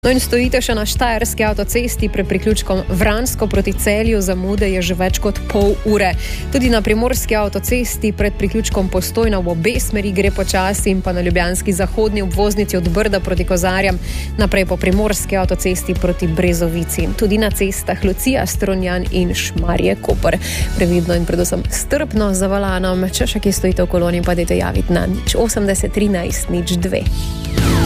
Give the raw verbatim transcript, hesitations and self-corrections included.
No in stojite še na štajerski avtocesti pred priključkom Vransko proti Celju, zamude je že več kot pol ure. Tudi na primorski avtocesti pred priključkom Postojna v obe smeri gre počasi in pa na ljubljanski zahodni obvoznici od Brda proti Kozarjam, naprej po primorski avtocesti proti Brezovici. Tudi na cestah Lucija, Strunjan in Šmarje Koper. Previdno in predvsem strpno za volanom. Če še kje stojite v koloni, pa dajte javiti na nič osemdeset trinajst nič dve.